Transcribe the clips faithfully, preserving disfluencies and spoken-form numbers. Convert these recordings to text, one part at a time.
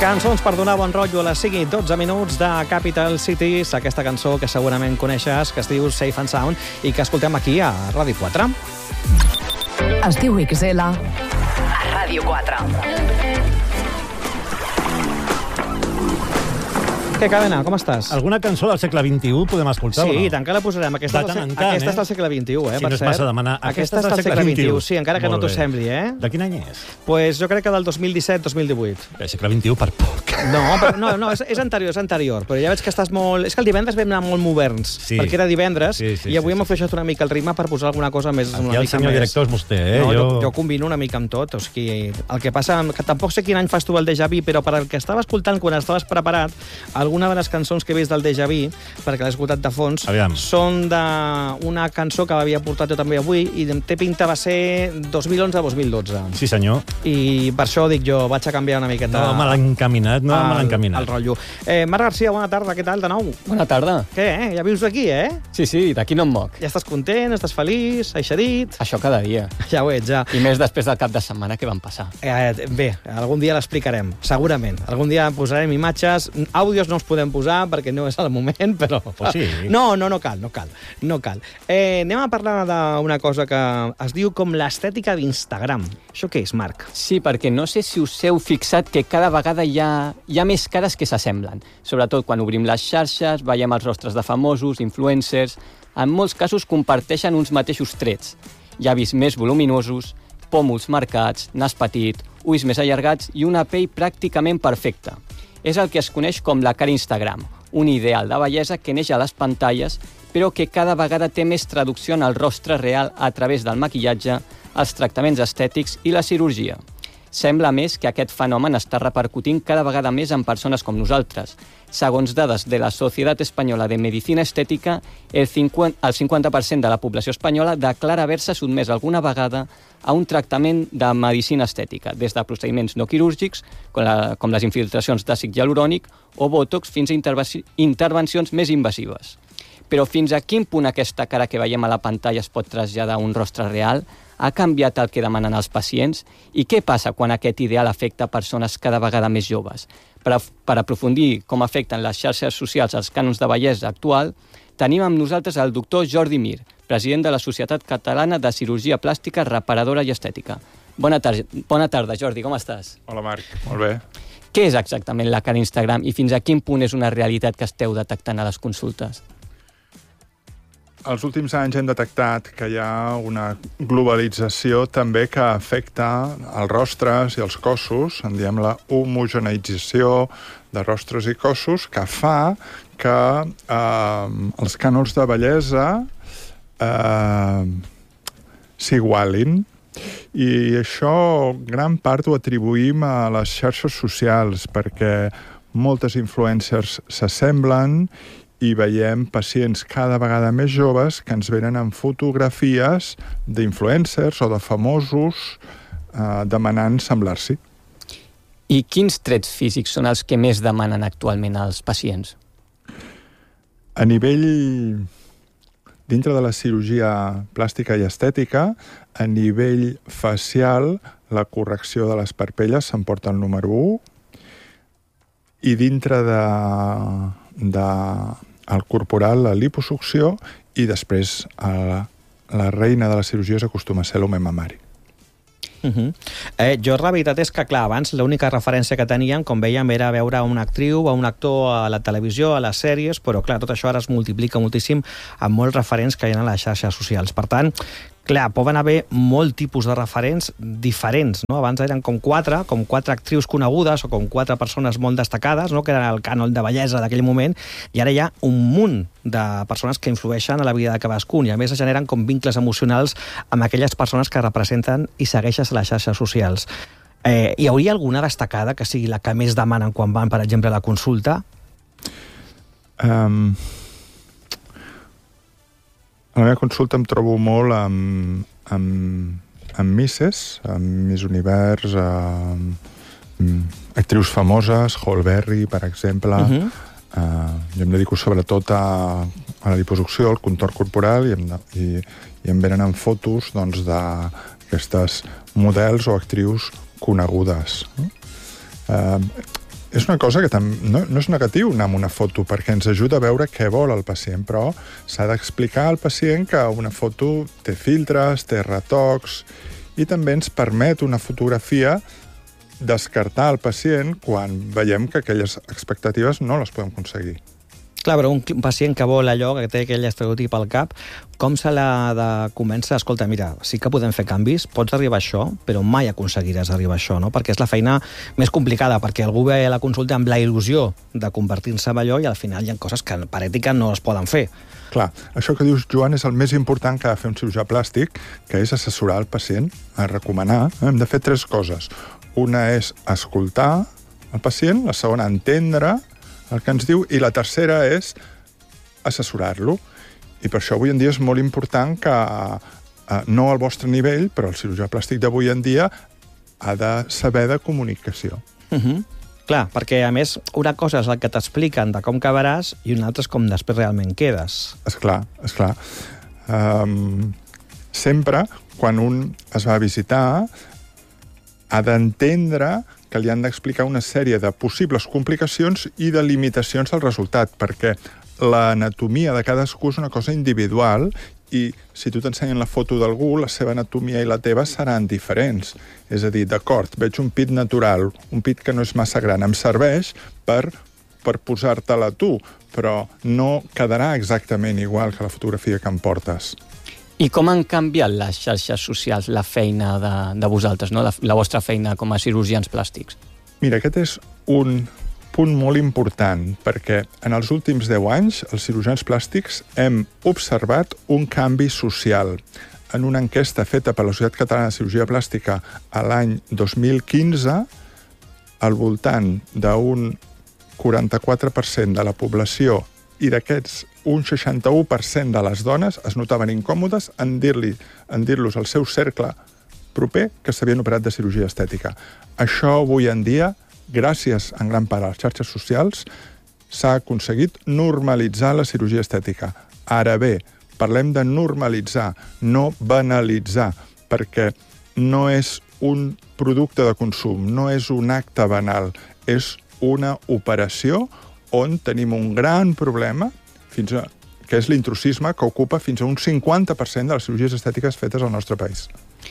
Cançons per donar bon rotllo a les cinc i dotze minuts de Capital Cities, aquesta cançó que segurament coneixes, que es diu Safe and Sound i que escoltem aquí a Ràdio quatre. Es diu X L a Ràdio quatre. Què, Cadena, com estàs? Alguna cançó del segle vint-i-u podem escoltar, sí, o no? Sí, tant que la posarem. Aquesta, de tant en tant, aquesta eh? és del segle vint-i-u, eh? Si no és massa demanar. Aquesta és del segle vint-i-u, sí, encara que Molt no t'ho bé. sembli, eh? De quin any és? Pues jo crec que del dos mil disset dos mil divuit. Bé, segle vint-i-u per poc. No, però, no, no és, és anterior, és anterior, però ja veig que estàs molt... És que el divendres vam anar molt moderns, Sí. perquè era divendres, Sí, sí, i avui sí, hem sí. afluixat una mica el ritme per posar alguna cosa més... Aquí una el mica senyor més... director és vostè, eh? No, jo... jo... jo combino una mica amb tot, o sigui, el que passa... Que tampoc sé quin any fas tu el Déjà Vu, però per al que estava escoltant quan estaves preparat, alguna de les cançons que he vist del Déjà Vu, perquè l'he escoltat de fons, Aviam. són d'una cançó que havia portat jo també avui, i té pinta va ser dos mil onze dos mil dotze. Sí, senyor. I per això dic jo, vaig a canviar una miqueta... No me l'ha encaminat, no me l'ha encaminat. El rotllo. Eh, Marc Garcia, bona tarda, què tal de nou? Bona tarda. Què, eh? Ja vius aquí, eh? Sí, sí, d'aquí no em moc. Ja estàs content, estàs feliç, eixerit... Això cada dia. Ja ho ets, ja. I més després del cap de setmana que van passar. Eh, bé, algun dia l'explicarem, segurament. Algun dia posarem imatges. Àudios no els podem posar perquè no és el moment, però... Pues sí. No, no, no cal, no cal. No cal. Eh, anem a parlar d'una cosa que es diu com l'estètica d'Instagram. Això què és, Marc? Sí, perquè no sé si us heu fixat que cada vegada hi ha, hi ha més cares que s'assemblen. Sobretot quan obrim les xarxes, veiem els rostres de famosos, influencers... En molts casos comparteixen uns mateixos trets. Llavis més voluminosos, pòmuls marcats, nas petit, ulls més allargats i una pell pràcticament perfecta. És el que es coneix com la cara Instagram, un ideal de bellesa que neix a les pantalles, però que cada vegada té més traducció en el rostre real a través del maquillatge, els tractaments estètics i la cirurgia. Sembla més que aquest fenomen està repercutint cada vegada més en persones com nosaltres. Segons dades de la Societat Espanyola de Medicina Estètica, el cinquanta per cent de la població espanyola declara haver-se sotmès alguna vegada a un tractament de medicina estètica, des de procediments no quirúrgics, com, la, com les infiltracions d'àcid hialurònic o botox, fins a intervencions més invasives. Però fins a quin punt aquesta cara que veiem a la pantalla es pot traslladar a un rostre real? Ha canviat el que demanen els pacients? I què passa quan aquest ideal afecta persones cada vegada més joves? Per, per aprofundir com afecten les xarxes socials als cànons de bellesa actual, tenim amb nosaltres el doctor Jordi Mir, president de la Societat Catalana de Cirurgia Plàstica, Reparadora i Estètica. Bona tarda, bona tarda, Jordi, com estàs? Hola, Marc, molt bé. Què és exactament la cara Instagram i fins a quin punt és una realitat que esteu detectant a les consultes? Els últims anys hem detectat que hi ha una globalització també que afecta els rostres i els cossos, en diem la homogeneïtzació de rostres i cossos, que fa que eh, els cànons de bellesa eh, s'igualin. I això, gran part, ho atribuïm a les xarxes socials, perquè moltes influencers s'assemblen i veiem pacients cada vegada més joves que ens venen amb fotografies d'influencers o de famosos eh, demanant semblar-s'hi. I quins trets físics són els que més demanen actualment als pacients? A nivell, dintre de la cirurgia plàstica i estètica, a nivell facial, la correcció de les parpelles s'emporta el número u, i dintre de... de el corporal, la liposucció, i després la, la reina de les cirurgies acostuma a ser l'home mamari. Uh -huh. eh, jo, la veritat és que, clar, abans l'única referència que teníem, com vèiem, era veure una actriu o un actor a la televisió, a les sèries, però, clar, tot això ara es multiplica moltíssim amb molts referents que hi ha a les xarxes socials. Per tant, clar, poden haver molt tipus de referents diferents, no? Abans eren com quatre, com quatre actrius conegudes o com quatre persones molt destacades, no? Que era el cànon de bellesa d'aquell moment, i ara hi ha un munt de persones que influeixen a la vida de cadascun, i a més es generen com vincles emocionals amb aquelles persones que representen i segueixes a les xarxes socials. Eh, hi hauria alguna destacada que sigui la que més demanen quan van, per exemple, a la consulta? Um... A la meva consulta em trobo molt amb, amb, amb misses, amb Miss Univers, amb, amb actrius famoses, Halle Berry, per exemple. Uh-huh. uh, jo em dedico sobretot a, a la liposucció, al contorn corporal, i em, i, i em venen amb fotos doncs, d'aquestes models o actrius conegudes. Uh, és una cosa que tam... no, no és negatiu anar amb una foto, perquè ens ajuda a veure què vol el pacient, però s'ha d'explicar al pacient que una foto té filtres, té retocs, i també ens permet una fotografia descartar el pacient quan veiem que aquelles expectatives no les podem aconseguir. Clar, però un pacient que vol allò, que té aquell estereotip al cap, com se l'ha de començar? Escolta, mira, sí que podem fer canvis, pots arribar a això, però mai aconseguiràs arribar a això, no? Perquè és la feina més complicada, perquè algú ve a la consulta amb la il·lusió de convertir-se en allò i al final hi ha coses que per ètica no es poden fer. Clar, això que dius, Joan, és el més important que ha de fer un cirurgià plàstic, que és assessorar el pacient, a recomanar. Hem de fer tres coses. Una és escoltar el pacient, la segona, entendre el que ens diu, i la tercera és assessorar-lo. I per això avui en dia és molt important que, eh, no al vostre nivell, però el cirurgià plàstic d'avui en dia ha de saber de comunicació. Uh-huh. Clar, perquè a més una cosa és el que t'expliquen de com acabaràs i una altra és com després realment quedes. Esclar, esclar. Um, sempre, quan un es va a visitar, ha d'entendre que li han d'explicar una sèrie de possibles complicacions i de limitacions al resultat, perquè l'anatomia de cadascú és una cosa individual i si tu t'ensenyen la foto d'algú, la seva anatomia i la teva seran diferents. És a dir, d'acord, veig un pit natural, un pit que no és massa gran, em serveix per, per posar-te-la tu, però no quedarà exactament igual que la fotografia que em portes. I com han canviat les xarxes socials la feina de, de vosaltres, no? la, la vostra feina com a cirurgians plàstics? Mira, aquest és un punt molt important, perquè en els últims deu anys els cirurgians plàstics hem observat un canvi social. En una enquesta feta per la Societat Catalana de Cirurgia Plàstica a l'any dos mil quinze, al voltant d'un quaranta-quatre per cent de la població i d'aquests un seixanta-u per cent de les dones es notaven incòmodes en dir-li, en dir-los al seu cercle proper que s'havien operat de cirurgia estètica. Això avui en dia, gràcies en gran part a les xarxes socials, s'ha aconseguit normalitzar la cirurgia estètica. Ara bé, parlem de normalitzar, no banalitzar, perquè no és un producte de consum, no és un acte banal, és una operació on tenim un gran problema, fins a, que és l'intrusisme, que ocupa fins a un cinquanta per cent de les cirurgies estètiques fetes al nostre país.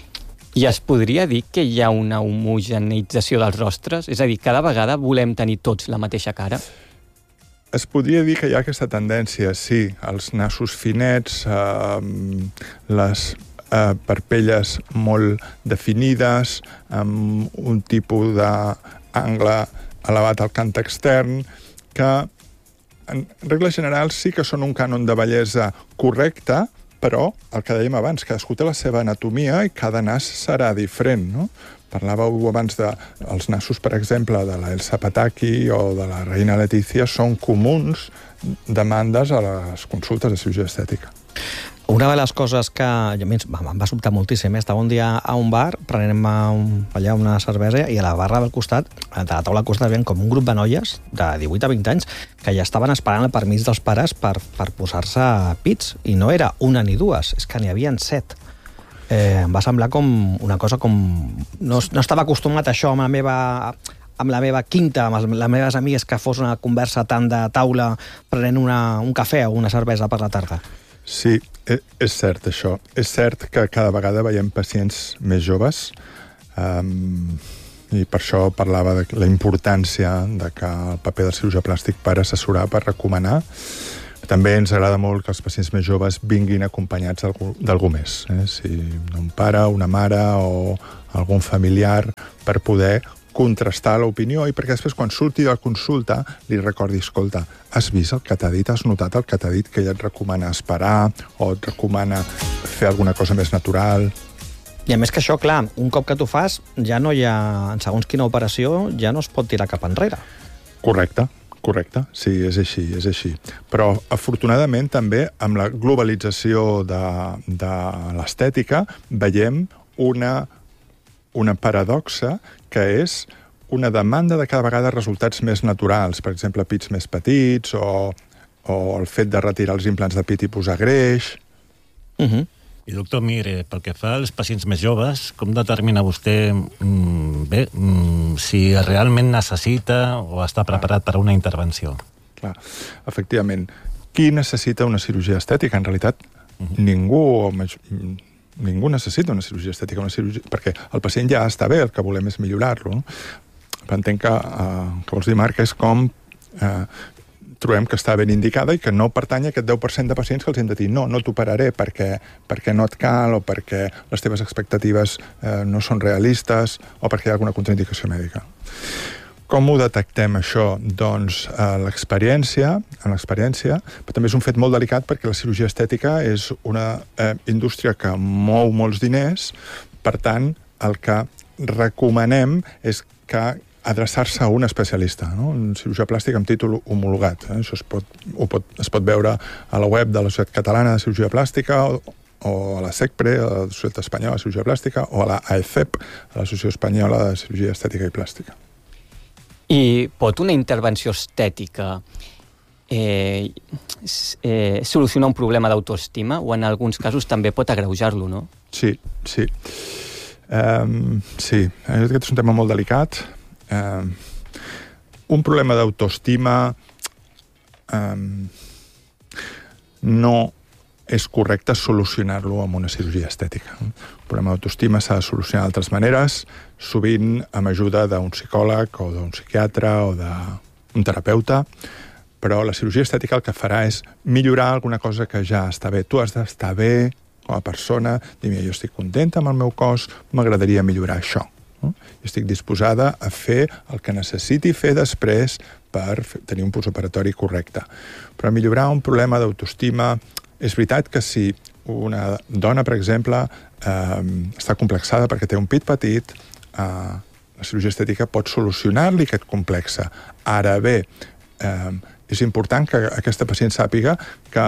I es podria dir que hi ha una homogeneïtzació dels rostres? És a dir, cada vegada volem tenir tots la mateixa cara? Es podria dir que hi ha aquesta tendència, sí, els nassos finets, eh, les eh, parpelles molt definides, amb un tipus d'angle elevat al cant extern, que en regla general sí que són un cànon de bellesa correcte, però el que dèiem abans, cadascú té la seva anatomia i cada nas serà diferent, no? Parlàveu abans dels nassos, per exemple, de la Elsa Pataki o de la Reina Letizia, són comuns demandes a les consultes de cirurgia estètica. Una de les coses que a mi em va sobtar moltíssim, estava un dia a un bar, prenem un, allà una cervesa, i a la barra del costat, de la taula al costat, hi havia com un grup de noies de divuit a vint anys que ja estaven esperant el permís dels pares per, per posar-se pits, i no era una ni dues, és que n'hi havien set. Eh, em va semblar com una cosa com... No, no estava acostumat a això amb la meva... amb la meva quinta, amb les meves amigues, que fos una conversa tant de taula prenent una, un cafè o una cervesa per la tarda. Sí, és cert això. És cert que cada vegada veiem pacients més joves, um, i per això parlava de la importància de que el paper del cirurgià plàstic per assessorar, per recomanar. També ens agrada molt que els pacients més joves vinguin acompanyats d'algú més, eh? Si un pare, una mare o algun familiar, per poder contrastar l'opinió i perquè després quan surti de la consulta li recordi, escolta, has vist el que t'ha dit, has notat el que t'ha dit, que ella et recomana esperar o et recomana fer alguna cosa més natural. I a més que això, clar, un cop que tu fas, ja no hi ha, en segons quina operació, ja no es pot tirar cap enrere. Correcte, correcte, sí, és així, és així. Però afortunadament també amb la globalització de, de l'estètica veiem una una paradoxa que és una demanda de cada vegada resultats més naturals, per exemple, pits més petits o, o el fet de retirar els implants de pit i posar greix. Uh-huh. I doctor, mire, pel que fa als pacients més joves, com determina vostè mmm, bé, si realment necessita o està preparat per a una intervenció. Clar, efectivament. Qui necessita una cirurgia estètica? En realitat, uh-huh. ningú, ningú necessita una cirurgia estètica, una cirurgia, perquè el pacient ja està bé, el que volem és millorar-lo. Però entenc que, uh, que vols dir, Marc, és com uh, trobem que està ben indicada i que no pertany a aquest deu per cent de pacients que els hem de dir no, no t'operaré perquè, perquè no et cal o perquè les teves expectatives uh, no són realistes o perquè hi ha alguna contraindicació mèdica. Com ho detectem, això? Doncs eh, l'experiència, en l'experiència, però també és un fet molt delicat perquè la cirurgia estètica és una eh, indústria que mou molts diners, per tant, el que recomanem és que adreçar-se a un especialista, no? Un cirurgià plàstic amb títol homologat. Eh? Això es pot, ho pot, es pot veure a la web de la Societat Catalana de Cirurgia Plàstica o, o a la SECPRE, a la Societat Espanyola de Cirurgia Plàstica, o a la A E C E P, a l'Associació Espanyola de Cirurgia Estètica i Plàstica. I pot una intervenció estètica eh, eh, solucionar un problema d'autoestima o en alguns casos també pot agreujar-lo, no? Sí, sí. Um, sí, aquest és un tema molt delicat. Um, un problema d'autoestima um, no és correcte solucionar-lo amb una cirurgia estètica. Un problema d'autoestima s'ha de solucionar d'altres maneres, sovint amb ajuda d'un psicòleg o d'un psiquiatre o d'un terapeuta, però la cirurgia estètica el que farà és millorar alguna cosa que ja està bé. Tu has d'estar bé com a persona, dir, jo estic contenta amb el meu cos, m'agradaria millorar això. No? Jo estic disposada a fer el que necessiti fer després per tenir un postoperatori correcte. Però millorar un problema d'autoestima, és veritat que si una dona, per exemple, eh, està complexada perquè té un pit petit, eh, la cirurgia estètica pot solucionar-li aquest complexe. Ara bé, eh, és important que aquesta pacient sàpiga que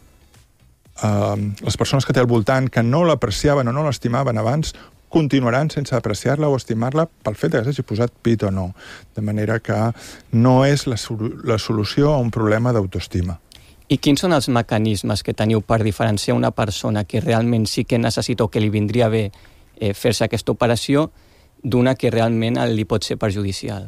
eh, les persones que té al voltant que no l'apreciaven o no l'estimaven abans continuaran sense apreciar-la o estimar-la pel fet que s'hagi posat pit o no. De manera que no és la, la solució a un problema d'autoestima. I quins són els mecanismes que teniu per diferenciar una persona que realment sí que necessita o que li vindria bé eh, fer-se aquesta operació d'una que realment li pot ser perjudicial?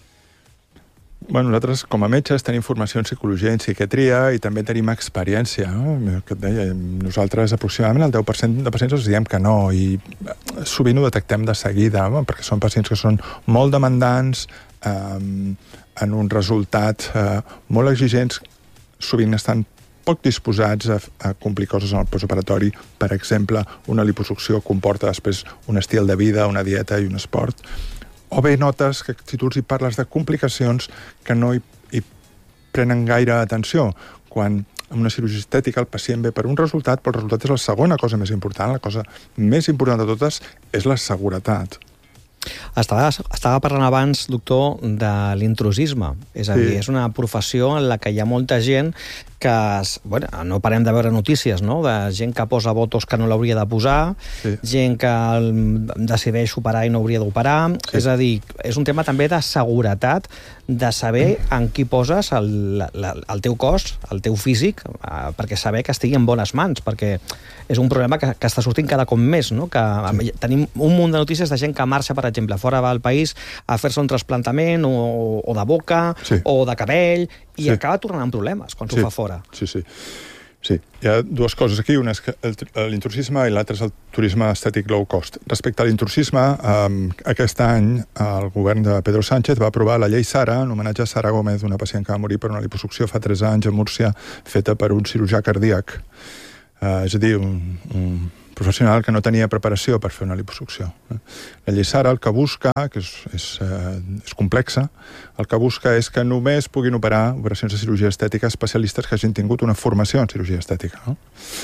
Bueno, nosaltres, com a metges, tenim formació en psicologia i en psiquiatria i també tenim experiència. No? Que et deia, nosaltres aproximadament el deu per cent de pacients els diem que no i sovint ho detectem de seguida, no? Perquè són pacients que són molt demandants, eh, en un resultat eh, molt exigents, sovint estan poc disposats a, a complir coses en el postoperatori. Per exemple, una liposucció comporta després un estil de vida, una dieta i un esport. O bé notes que si tu els hi parles de complicacions que no hi, hi prenen gaire atenció. Quan en una cirurgia estètica el pacient ve per un resultat, però el resultat és la segona cosa més important. La cosa més important de totes és la seguretat. Estava, estava parlant abans, doctor, de l'intrusisme. És a dir, sí. És una professió en la que hi ha molta gent que, bueno, no parem de veure notícies, no?, de gent que posa botox que no l'hauria de posar, sí. Gent que decideix operar i no hauria d'operar. Sí. És a dir, és un tema també de seguretat, de saber en qui poses el, la, el teu cos, el teu físic, eh, perquè saber que estigui en bones mans, perquè és un problema que, que està sortint cada cop més, no? Que sí. Tenim un munt de notícies de gent que marxa, per exemple, fora del país a fer-se un trasplantament o, o de boca, sí. O de cabell, i sí. Acaba tornant amb problemes quan s'ho sí. fa fora. Sí, sí. Sí, hi ha dues coses aquí. Una és l'intrusisme i l'altra és el turisme estètic low cost. Respecte a l'intrusisme, eh, aquest any el govern de Pedro Sánchez va aprovar la llei Sara en homenatge a Sara Gómez, una pacient que va morir per una liposucció fa tres anys a Múrcia, feta per un cirurgià cardíac. Eh, és a dir, un, un professional que no tenia preparació per fer una liposucció. La llei Sara el que busca, que és, és, eh, és complexa, el que busca és que només puguin operar operacions de cirurgia estètica especialistes que hagin tingut una formació en cirurgia estètica. No?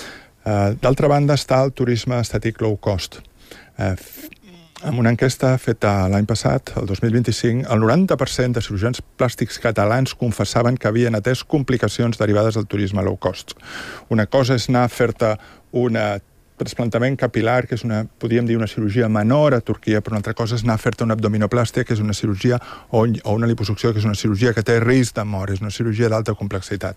Eh, D'altra banda està el turisme estètic low cost. Eh, en una enquesta feta l'any passat, el dos mil vint-i-cinc, el noranta per cent de cirurgians plàstics catalans confessaven que havien atès complicacions derivades del turisme low cost. Una cosa és anar a fer-te una trasplantament capilar, que és una, podríem dir, una cirurgia menor a Turquia, però una altra cosa és anar a fer-te una abdominoplàstia, que és una cirurgia, o, o una liposucció, que és una cirurgia que té risc de mort, és una cirurgia d'alta complexitat.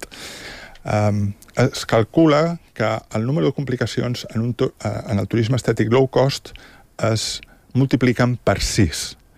Um, es calcula que el número de complicacions en, un, en el turisme estètic low cost es multipliquen per sis.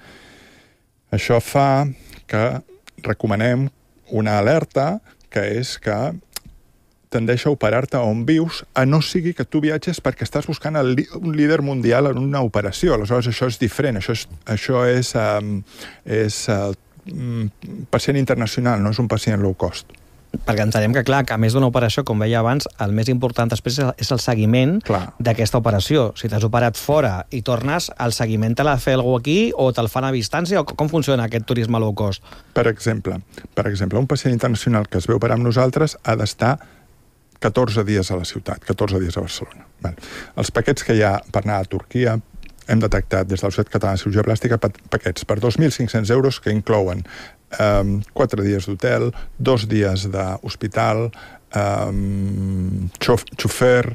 Això fa que recomanem una alerta, que és que tendeix a operar-te on vius, a no sigui que tu viatges perquè estàs buscant el, un líder mundial en una operació. Aleshores, això és diferent. Això és, això és, um, és uh, pacient internacional, no és un pacient low cost. Perquè entenem que, clar, que a més d'una operació, com veia abans, el més important després és el seguiment d'aquesta operació. Si t'has operat fora i tornes, el seguiment te l'ha de fer algú aquí o te'l fan a distància? O com funciona aquest turisme low cost? Per exemple, per exemple, un pacient internacional que es ve operar amb nosaltres ha d'estar catorze dies a la ciutat, catorze dies a Barcelona. Val. Els paquets que hi ha per anar a Turquia hem detectat des del Societat Catalana de Cirurgia Plàstica paquets per dos mil cinc-cents euros que inclouen um, quatre dies d'hotel, dos dies d'hospital, um, xof, xofer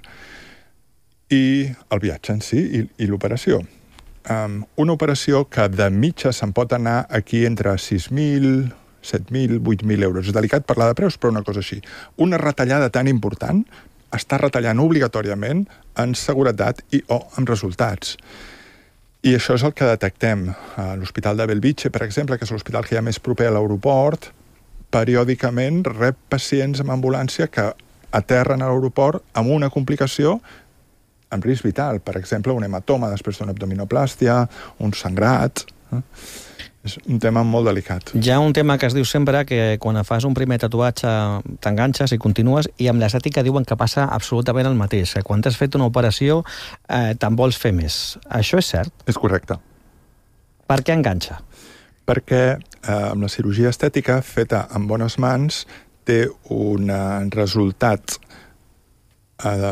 i el viatge en si i, i l'operació. Um, una operació que de mitja se'n pot anar aquí entre sis mil, set mil, vuit mil euros. És delicat parlar de preus, però una cosa així. Una retallada tan important està retallant obligatòriament en seguretat i o en resultats. I això és el que detectem. A l'Hospital de Bellvitge, per exemple, que és l'hospital que hi ha més proper a l'aeroport, periòdicament rep pacients amb ambulància que aterren a l'aeroport amb una complicació amb risc vital. Per exemple, un hematoma després d'una abdominoplàstia, un sangrat. És un tema molt delicat. Hi ha un tema que es diu sempre que quan fas un primer tatuatge t'enganxes i continues, i amb l'estètica diuen que passa absolutament el mateix. Quan t'has fet una operació eh, te'n vols fer més. Això és cert? És correcte. Per què enganxa? Perquè eh, amb la cirurgia estètica feta amb bones mans té un resultat eh,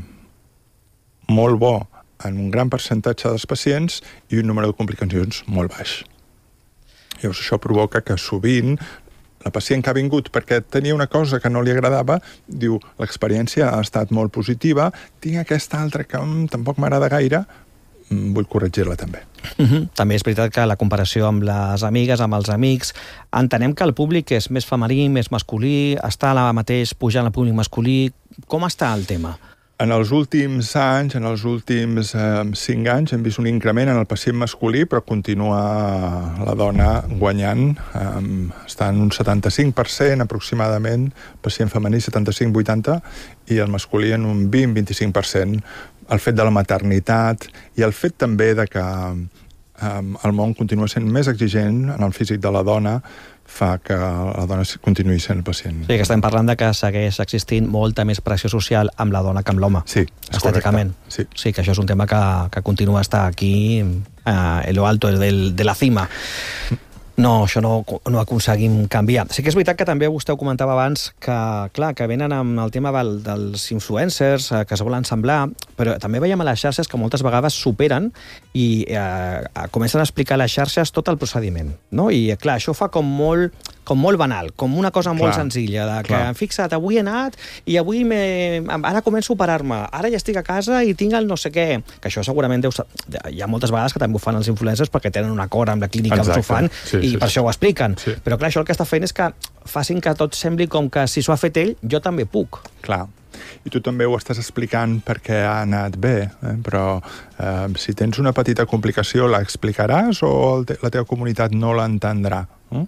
molt bo en un gran percentatge dels pacients i un número de complicacions molt baix. Llavors, això provoca que sovint la pacient que ha vingut perquè tenia una cosa que no li agradava, diu, l'experiència ha estat molt positiva, tinc aquesta altra que mm, tampoc m'agrada gaire, mm, vull corregir-la també. Uh-huh. També és veritat que la comparació amb les amigues, amb els amics, entenem que el públic és més femení, més masculí, està la mateix pujant el públic masculí. Com està el tema? En els últims anys, en els últims eh, cinc anys, hem vist un increment en el pacient masculí, però continua la dona guanyant. Eh, està en un setanta-cinc per cent aproximadament, pacient femení setanta-cinc a vuitanta, i el masculí en un vint a vint-i-cinc per cent. El fet de la maternitat i el fet també de que eh, el món continua sent més exigent en el físic de la dona fa que la dona continuï sent el pacient. Sí, que estem parlant de que segueix existint molta més pressió social amb la dona que amb l'home. Sí, és estèticament. Sí. Sí, que això és un tema que, que continua a estar aquí eh, en lo alto del, de la cima. No, això no, no aconseguim canviar. Sí que és veritat que també vostè ho comentava abans, que, clar, que venen amb el tema del, dels influencers, eh, que es volen semblar, però també veiem a les xarxes que moltes vegades superen i eh, comencen a explicar a les xarxes tot el procediment, no? I, clar, això fa com molt, com molt banal, com una cosa molt clar, senzilla, de que, clar. Fixa't, avui he anat i avui me... ara començo a operar-me, ara ja estic a casa i tinc el no sé què, que això segurament deu... hi ha moltes vegades que també ho fan els influencers perquè tenen un acord amb la clínica on s'ho fan, sí, i sí, per sí. això ho expliquen. Sí. Però clar, això el que està fent és que facin que tot sembli com que si s'ho ha fet ell, jo també puc. Clar. I tu també ho estàs explicant perquè ha anat bé, eh? Però eh, si tens una petita complicació, l'explicaràs o te la teva comunitat no l'entendrà? Eh?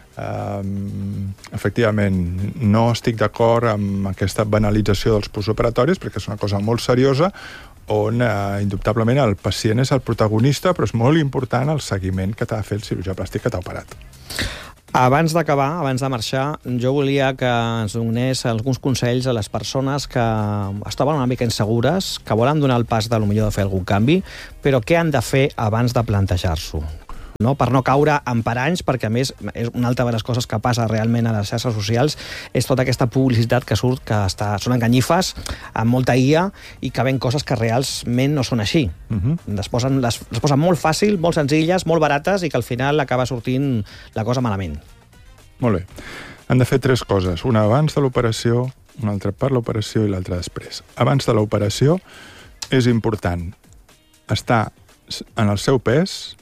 Um, efectivament, no estic d'acord amb aquesta banalització dels postoperatoris perquè és una cosa molt seriosa on eh, indubtablement el pacient és el protagonista, però és molt important el seguiment que t'ha de fer el cirurgià plàstic que t'ha operat. Abans d'acabar, abans de marxar, jo volia que ens donés alguns consells a les persones que es troben una mica insegures, que volen donar el pas de lo millor de fer algun canvi, però què han de fer abans de plantejar-s'ho? No? Per no caure en paranys, perquè a més és una altra de les coses que passa realment a les xarxes socials és tota aquesta publicitat que surt, que està, són enganyifes, amb molta I A, i que ven coses que realment no són així. Uh-huh. les, posen, les, les posen molt fàcil, molt senzilles, molt barates, i que al final acaba sortint la cosa malament. Molt bé. Han de fer tres coses. Una abans de l'operació, una altra per l'operació i l'altra després. Abans de l'operació és important estar en el seu pes,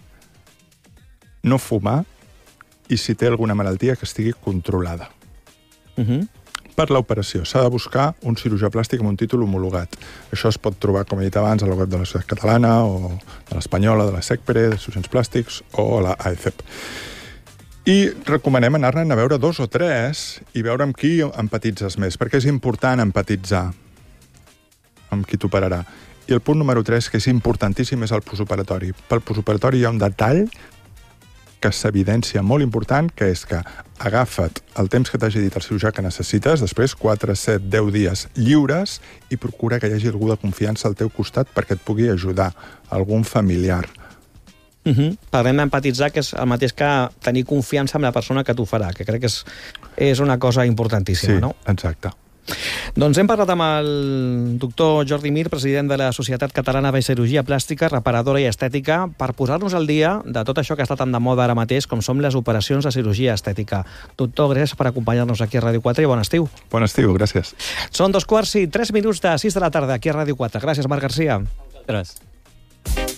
no fumar i si té alguna malaltia que estigui controlada. Uh-huh. Per l'operació s'ha de buscar un cirurgià plàstic amb un títol homologat. Això es pot trobar, com he dit abans, a la web de la Societat Catalana o de l'Espanyola, de la SECPRE, de cirurgians plàstics o a la A E C E P. I recomanem anar-ne a veure dos o tres i veure amb qui empatitzes més, perquè és important empatitzar amb qui t'operarà. I el punt número tres, que és importantíssim, és el postoperatori. Pel postoperatori hi ha un detall que s'evidència molt important, que és que agafa't el temps que t'hagi dit el cirurgià que necessites, després quatre, set, deu dies lliures, i procura que hi hagi algú de confiança al teu costat perquè et pugui ajudar, algun familiar. Uh -huh. Parlem d'empatitzar, que és el mateix que tenir confiança en la persona que t'ho farà, que crec que és, és una cosa importantíssima, sí, no? Exacte. Doncs hem parlat amb el doctor Jordi Mir, president de la Societat Catalana de Cirurgia Plàstica, Reparadora i Estètica, per posar-nos al dia de tot això que està tan de moda ara mateix, com són les operacions de cirurgia estètica. Doctor, gràcies per acompanyar-nos aquí a Ràdio quatre i bon estiu. Bon estiu, gràcies. Són dos quarts i tres minuts de sis de la tarda aquí a Ràdio quatre. Gràcies, Marc Garcia. Gràcies.